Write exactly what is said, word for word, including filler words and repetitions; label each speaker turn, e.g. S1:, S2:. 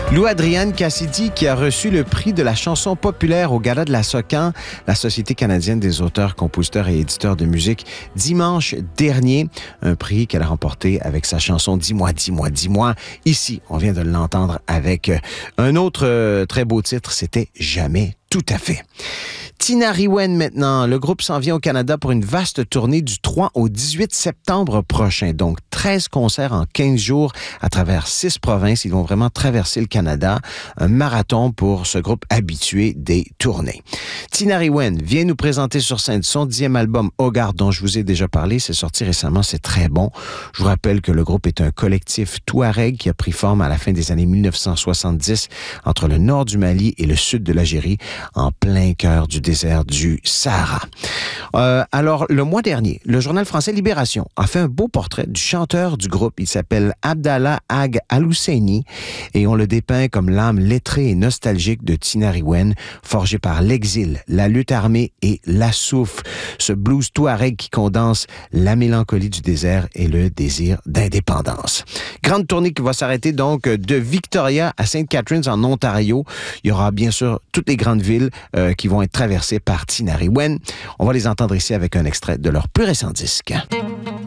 S1: Lou Adrienne Cassidy qui a reçu le prix de la chanson populaire au Gala de la SOCAN, la Société canadienne des auteurs, compositeurs et éditeurs de musique, dimanche dernier. Un prix qu'elle a remporté avec sa chanson « Dis-moi, dis-moi, dis-moi ». Ici, on vient de l'entendre avec un autre euh, très beau titre, c'était « Jamais tout à fait ». Tinariwen maintenant. Le groupe s'en vient au Canada pour une vaste tournée du trois au dix-huit septembre prochain. Donc, treize concerts en quinze jours à travers six provinces. Ils vont vraiment traverser le Canada. Un marathon pour ce groupe habitué des tournées. Tinariwen vient nous présenter sur scène son dixième album, Hogarth, dont je vous ai déjà parlé. C'est sorti récemment, c'est très bon. Je vous rappelle que le groupe est un collectif touareg qui a pris forme à la fin des années mille neuf cent soixante-dix entre le nord du Mali et le sud de l'Algérie, en plein cœur du désert du Sahara. Euh, alors, le mois dernier, le journal français Libération a fait un beau portrait du chanteur du groupe. Il s'appelle Abdallah Ag Al-Husseini et on le dépeint comme l'âme lettrée et nostalgique de Tinariwen, forgé par l'exil, la lutte armée et la souffle. Ce blues touareg qui condense la mélancolie du désert et le désir d'indépendance. Grande tournée qui va s'arrêter donc de Victoria à Saint Catharines en Ontario. Il y aura bien sûr toutes les grandes villes euh, qui vont être traversées par Tinariwen. On va les entendre ici avec un extrait de leur plus récent disque.